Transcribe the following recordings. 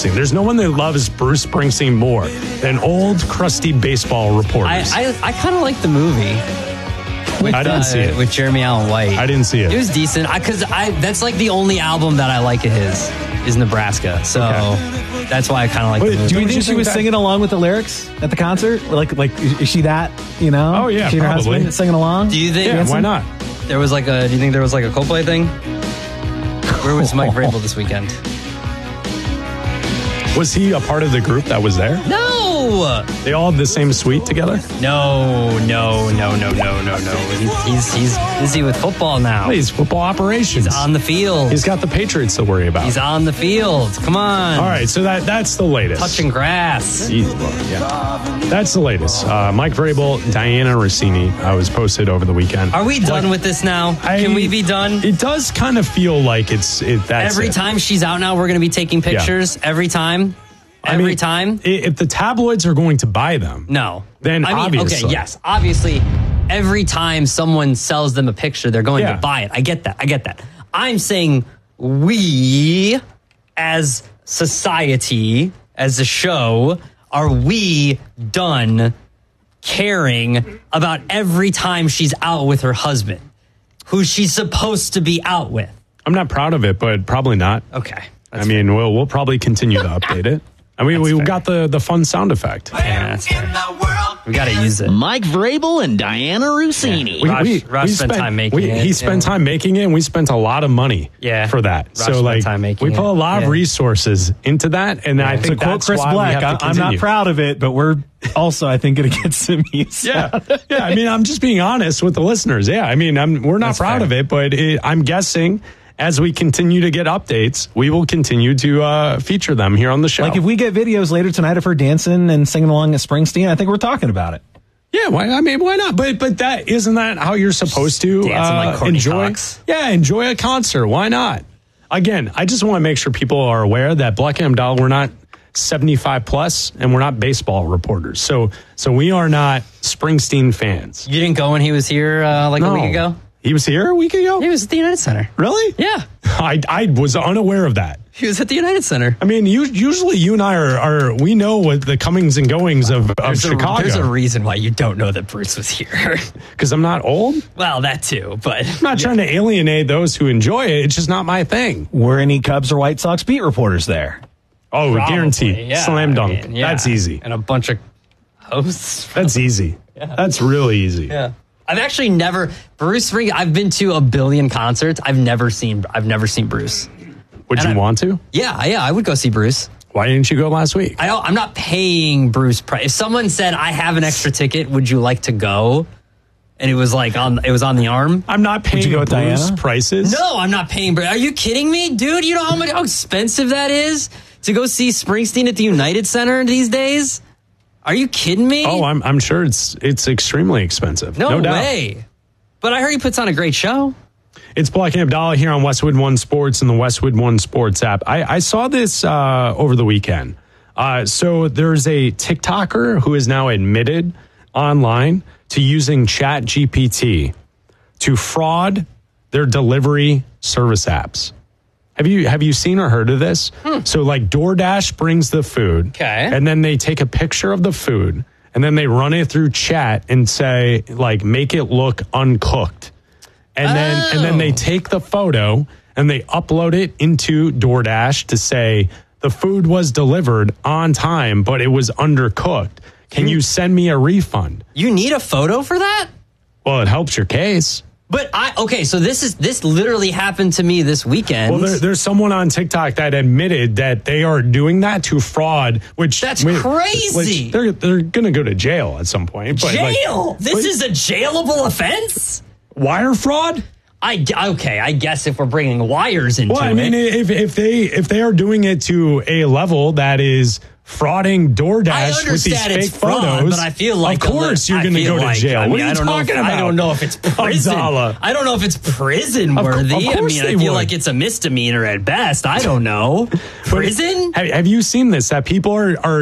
Springsteen. There's no one that loves Bruce Springsteen more than old, crusty baseball reporters. I kind of like the movie. I didn't see it. With Jeremy Allen White. I didn't see it. It was decent. Because that's like the only album that I like of his is Nebraska. So that's why I kind of like the movie. Do you think she was singing along with the lyrics at the concert? Like, is she that, Oh, yeah, she and her husband singing along? Do you think? Yeah, why not? Do you think there was like a Coldplay thing? Where was Mike Vrabel this weekend? Was he a part of the group that was there? No! They all had the same suite together? No. He's busy with football now. He's football operations. He's on the field. He's got the Patriots to worry about. He's on the field. Come on. All right, so that's the latest. Touching grass. Yeah. That's the latest. Mike Vrabel, Diana Rossini was posted over the weekend. Are we done with this now? Can we be done? It does kind of feel like that's every time she's out now, we're going to be taking pictures. Yeah. Every time. Every time? If the tabloids are going to buy them. No. Then obviously. Okay, yes. Obviously, every time someone sells them a picture, they're going to buy it. I get that. I'm saying we, as society, as a show, are we done caring about every time she's out with her husband, who she's supposed to be out with? I'm not proud of it, but probably not. Okay. We'll probably continue to update it. We got the fun sound effect. Yeah, that's fair. We got to use it. Mike Vrabel and Diana Rossini. Yeah. Raj spent time making it. He spent time making it, and we spent a lot of money for that. Raj spent time making we put a lot of resources into that, and I think that's Chris why Black, we have to continue. I'm not proud of it, but we're also, I think, going to get some use. Yeah. I'm just being honest with the listeners. Yeah, we're not proud of it, but I'm guessing as we continue to get updates, we will continue to feature them here on the show. Like if we get videos later tonight of her dancing and singing along at Springsteen, I think we're talking about it. Yeah, why not? But isn't that how you're supposed to like enjoy? Cox. Yeah, enjoy a concert. Why not? Again, I just want to make sure people are aware that Black M Doll, we're not 75 plus, and we're not baseball reporters. So we are not Springsteen fans. You didn't go when he was here a week ago? He was here a week ago? He was at the United Center. Really? Yeah. I was unaware of that. He was at the United Center. Usually you and I we know what the comings and goings of Chicago. There's a reason why you don't know that Bruce was here. Because I'm not old? Well, that too, but... I'm not trying to alienate those who enjoy it. It's just not my thing. Were any Cubs or White Sox beat reporters there? Oh, probably, guaranteed. Yeah. Slam dunk. That's easy. And a bunch of hosts. That's easy. Yeah. That's really easy. Yeah. I've actually never Bruce Springsteen. I've been to a billion concerts. I've never seen Bruce. Would you want to? Yeah, I would go see Bruce. Why didn't you go last week? I'm not paying Bruce price. If someone said I have an extra ticket, would you like to go? And it was on the arm. I'm not paying Bruce prices. No, I'm not paying. Are you kidding me, dude? You know how expensive that is to go see Springsteen at the United Center these days? Are you kidding me? Oh, I'm sure it's extremely expensive. No way. Doubt. But I heard he puts on a great show. It's Black and Abdallah here on Westwood One Sports and the Westwood One Sports app. I saw this over the weekend. So there's a TikToker who is now admitted online to using ChatGPT to fraud their delivery service apps. Have you seen or heard of this? So like DoorDash brings the food, and then they take a picture of the food, and then they run it through chat and say like make it look uncooked, and then they take the photo and they upload it into DoorDash to say the food was delivered on time, but it was undercooked. Can you send me a refund? You need a photo for that? Well, it helps your case. But so this literally happened to me this weekend. Well, there's someone on TikTok that admitted that they are doing that to fraud, which that's crazy. They're going to go to jail at some point. But jail? This is a jailable offense? Wire fraud? I guess if we're bringing wires into it. If they are doing it to a level that is frauding DoorDash with these fake photos, but I feel like of course you're going to go to jail. What are you talking about? I don't know if it's prison. I don't know if it's prison worthy. I feel like it's a misdemeanor at best. I don't know. Prison? Have you seen this? That people are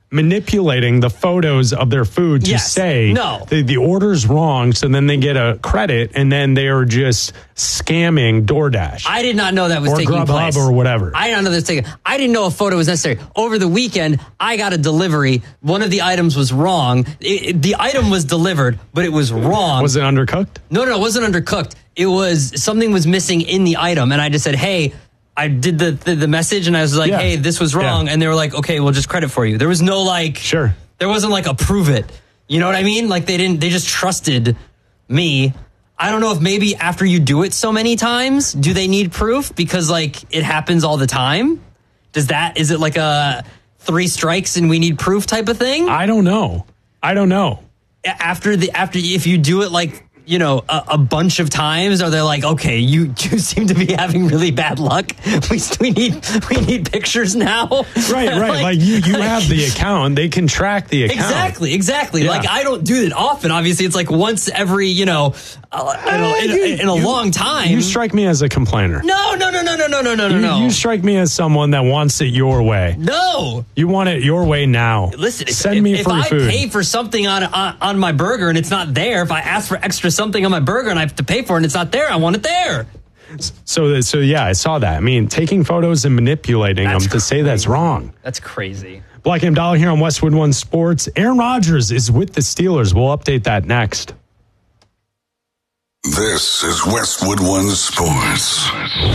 manipulating the photos of their food to say the order's wrong, so then they get a credit, and then they are just scamming DoorDash. I did not know that was taking Grubhub place. Or whatever. I did not know that was taking. I didn't know a photo was necessary. Over the weekend, I got a delivery. One of the items was wrong. The item was delivered, but it was wrong. Was it undercooked? No, it wasn't undercooked. It was something was missing in the item, and I just said, "Hey." I did the message and I was like, hey, this was wrong. And they were like, okay, we'll just credit for you. There was no there wasn't like a prove it. You know what I mean? Like they just trusted me. I don't know if maybe after you do it so many times, do they need proof? Because like it happens all the time. Is it like a 3 strikes and we need proof type of thing? I don't know. After if you do it like, you know, a bunch of times, or they're like, okay, you seem to be having really bad luck. We need pictures now. Right. Like you have the account. They can track the account. Exactly. Yeah. Like I don't do it often. Obviously, it's like once every, in a long time. You strike me as a complainer. No. You strike me as someone that wants it your way. No. You want it your way now. Listen, send me free food. If I pay for something on my burger and it's not there, if I ask for extra something on my burger and I have to pay for it and it's not there, I want it there. So yeah, I saw that. I mean, taking photos and manipulating them to say that's wrong. That's crazy. Black M. Dollar here on Westwood One Sports. Aaron Rodgers is with the Steelers. We'll update that next. This is Westwood One Sports.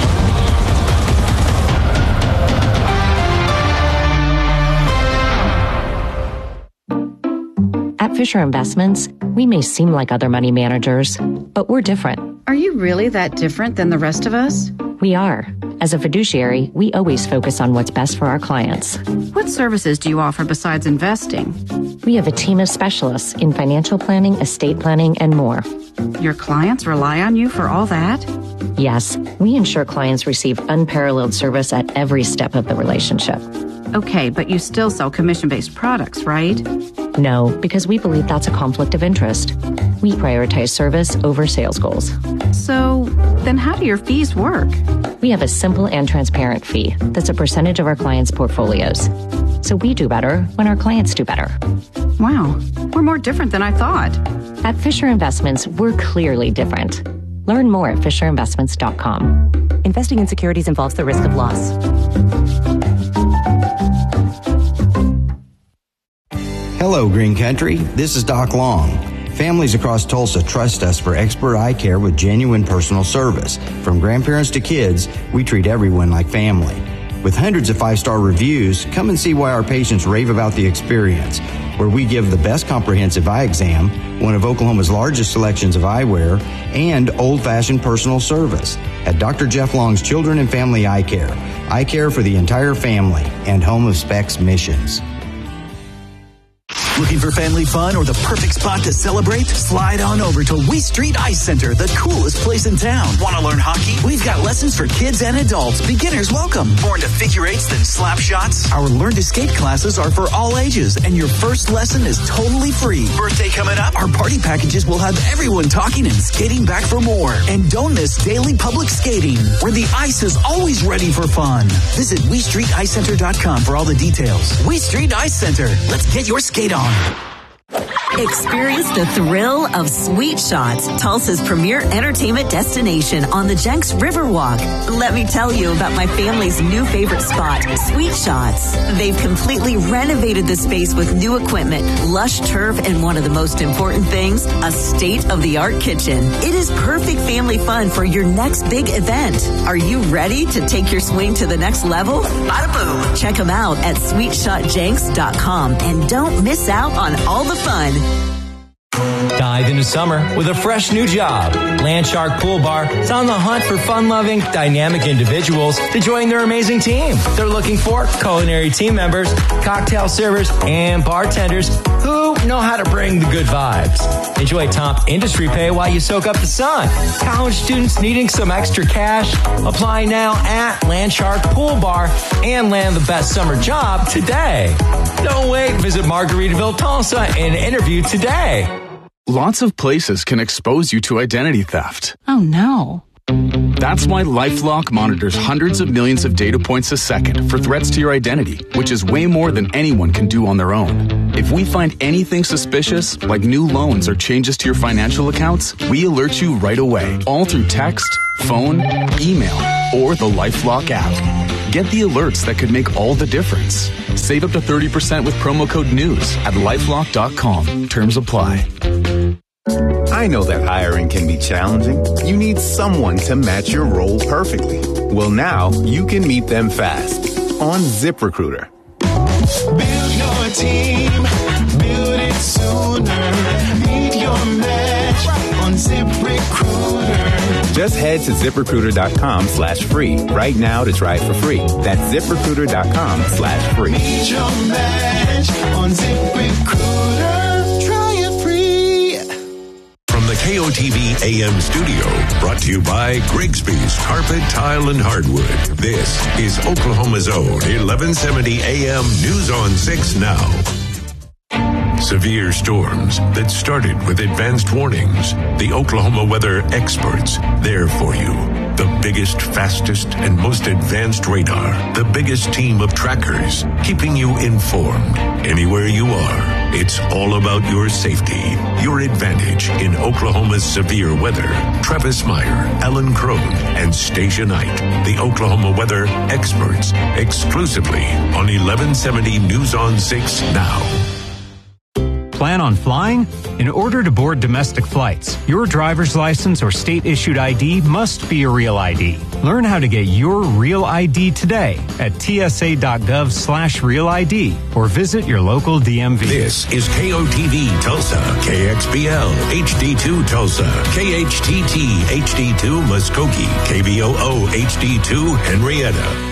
At Fisher Investments, we may seem like other money managers, but we're different. Are you really that different than the rest of us? We are. As a fiduciary, we always focus on what's best for our clients. What services do you offer besides investing? We have a team of specialists in financial planning, estate planning, and more. Your clients rely on you for all that? Yes, we ensure clients receive unparalleled service at every step of the relationship. Okay, but you still sell commission-based products, right? No, because we believe that's a conflict of interest. We prioritize service over sales goals. So, then how do your fees work? We have a simple and transparent fee that's a percentage of our clients' portfolios. So we do better when our clients do better. Wow, we're more different than I thought. At Fisher Investments, we're clearly different. Learn more at FisherInvestments.com. Investing in securities involves the risk of loss. Hello, Green Country. This is Doc Long. Families across Tulsa trust us for expert eye care with genuine personal service. From grandparents to kids, we treat everyone like family. With hundreds of 5-star reviews, come and see why our patients rave about the experience, where we give the best comprehensive eye exam, one of Oklahoma's largest selections of eyewear, and old-fashioned personal service. At Dr. Jeff Long's Children and Family Eye Care for the entire family, and home of Specs Missions. Looking for family fun or the perfect spot to celebrate? Slide on over to Wee Street Ice Center, the coolest place in town. Want to learn hockey? We've got lessons for kids and adults. Beginners welcome. More into figure eights than slap shots? Our Learn to Skate classes are for all ages, and your first lesson is totally free. Birthday coming up? Our party packages will have everyone talking and skating back for more. And don't miss daily public skating, where the ice is always ready for fun. Visit WeStreetIceCenter.com for all the details. Wee Street Ice Center. Let's get your skate on. Experience the thrill of Sweet Shots, Tulsa's premier entertainment destination on the Jenks Riverwalk. Let me tell you about my family's new favorite spot, Sweet Shots. They've completely renovated the space with new equipment, lush turf, and one of the most important things, a state-of-the-art kitchen. It is perfect family fun for your next big event. Are you ready to take your swing to the next level? Bada boom! Check them out at sweetshotjenks.com and don't miss out on all the fun. Dive into summer with a fresh new job. Landshark Pool Bar is on the hunt for fun-loving, dynamic individuals to join their amazing team. They're looking for culinary team members, cocktail servers, and bartenders who know how to bring the good vibes. Enjoy top industry pay while you soak up the sun. College students needing some extra cash? Apply now at Landshark Pool Bar and land the best summer job today. Don't wait. Visit Margaritaville, Tulsa and interview today. Lots of places can expose you to identity theft. Oh no. That's why LifeLock monitors hundreds of millions of data points a second for threats to your identity, which is way more than anyone can do on their own. If we find anything suspicious, like new loans or changes to your financial accounts, we alert you right away, all through text, phone, email, or the LifeLock app. Get the alerts that could make all the difference. Save up to 30% with promo code NEWS at LifeLock.com. Terms apply. I know that hiring can be challenging. You need someone to match your role perfectly. Well, now you can meet them fast on ZipRecruiter. Build your team, build it sooner. Meet your match on ZipRecruiter. Just head to ZipRecruiter.com/free right now to try it for free. That's ZipRecruiter.com/free. Meet your match on ZipRecruiter. Try it free. From the KOTV AM studio, brought to you by Grigsby's Carpet, Tile, and Hardwood. This is Oklahoma's Own 1170 AM News on 6 Now. Severe storms that started with advanced warnings. The Oklahoma weather experts, there for you. The biggest, fastest, and most advanced radar. The biggest team of trackers, keeping you informed. Anywhere you are, it's all about your safety, your advantage in Oklahoma's severe weather. Travis Meyer, Ellen Crone, and Stacia Knight, the Oklahoma weather experts, exclusively on 1170 News on 6 Now. Plan on flying? In order to board domestic flights, your driver's license or state-issued ID must be a real ID. Learn how to get your real ID today at tsa.gov/real ID or visit your local DMV. This is KOTV Tulsa, KXBL HD2 Tulsa, KHTT HD2 Muskogee, KBOO HD2 Henrietta.